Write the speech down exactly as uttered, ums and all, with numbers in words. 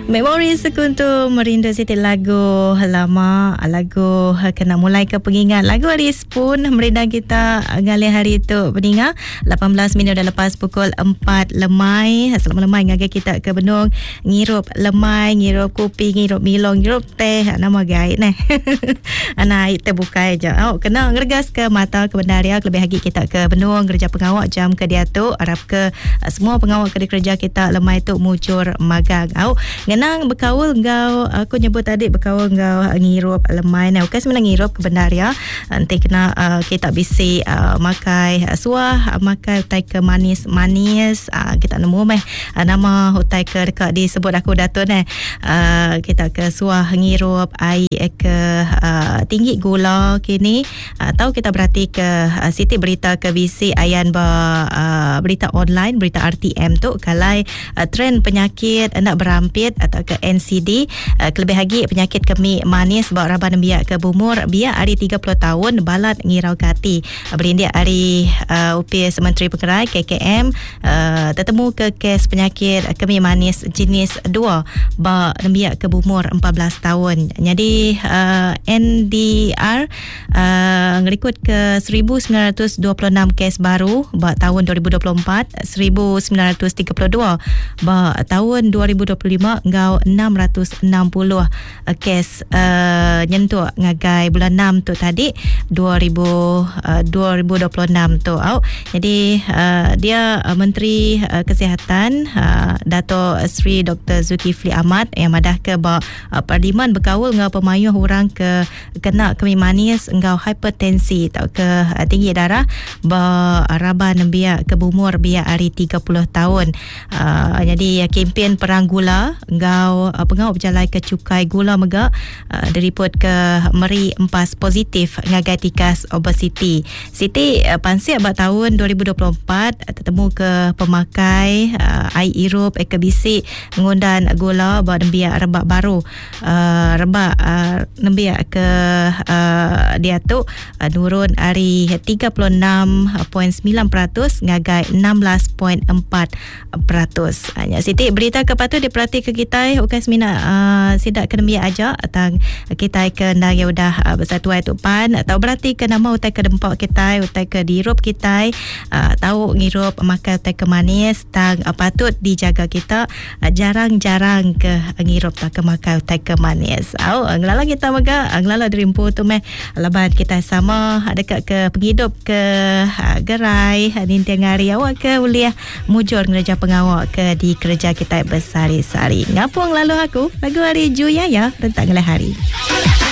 Memori sekuntu merindu Siti lagu lama, lagu kena mulai ke pengingat. Lagu Aris pun merindang kita ngalih hari itu peningah lapan belas minit dah lepas pukul empat lemai. Selamat lemai ngagai kita ke Benung ngirup lemai, ngirup kopi, ngirup milong, ngirup teh, nama gaib neh. Ana kita buka aja. Oh, kena ngergas ke mata ke bendaria lebih lagi kita ke Benung kerja pengawak jam ke dia tu harap ke uh, semua pengawak kerja kita lemai tu mujur magang. Oh, ngenang berkaul ngau aku nyebut tadi berkaul ngau ngirup lemai nah okey sebenarnya ngirup ke bendaria nanti kena uh, kita bisi uh, makai uh, suah uh, makai utai ke manis-manis uh, kita nemu meh uh, nama utai ke dekat disebut aku datuk eh uh, kita ke suah ngirup air ke uh, tinggi gula kini uh, tahu kita berarti ke uh, Siti berita ke bisi ayan ba uh, berita online berita R T M tu kalai uh, trend penyakit nak berampit atau ke N C D uh, kelebih lagi penyakit kemih manis bawa raban biak ke bumur biak hari tiga puluh tahun balat ngirau kati uh, berindik hari uh, U P S Menteri Pengerai K K M uh, tertemu ke kes penyakit uh, kemih manis jenis dua bawa biak ke bumur empat belas tahun jadi uh, N D R uh, ngerikut ke seribu sembilan ratus dua puluh enam kes baru bawa tahun dua ribu dua puluh empat seribu sembilan ratus tiga puluh dua bawa tahun dua ribu dua puluh lima ngau enam ratus enam puluh uh, kes uh, nyentuh ngagai bulan enam tu tadi dua ribu dua puluh enam tu oh. Jadi uh, dia uh, Menteri uh, Kesihatan uh, Dato' Sri Doktor Zulkifli Ahmad yang madah ke bawa uh, Parlimen berkawal ngau pemayuh orang ke kena kemih manis ngau hipertensi atau ke uh, tinggi darah bawa raban biak ke bumur biak hari tiga puluh tahun uh, jadi uh, kempen perang gula ngau uh, pengawal berjalan ke cukai gula megak uh, diripot ke meri empas positif ngagai tikas obesiti Siti uh, pansiap buat tahun dua ribu dua puluh empat uh, tertemu ke pemakai uh, air irup ke bisi ngundan gula buat nembiak rebak baru uh, rebak uh, nembiak ke uh, dia tu uh, nurun hari tiga puluh enam perpuluhan sembilan peratus ngagai enam belas perpuluhan empat peratus. Hanya Siti berita kepatu diperhati ke kita bukan semina uh, sidak kena biak aja atang kita ke nang yang udah uh, bersatuan tu pan atau berarti ke nama utai ke dempak kita utai ke dirup kita uh, tahu ngirup makan utai ke manis tang uh, patut dijaga kita uh, jarang-jarang ke ngirup tak ke makan utai ke manis. Au ngelala kita mega ngelala derimpu tu meh laban kita sama dekat ke penghidup ke uh, gerai nintiang hari awak ke uliah mujur ngerja pengawak ke di kerja kita bersari-sari. Ngapung lalu aku lagu hari Ju ya ya tentang hari.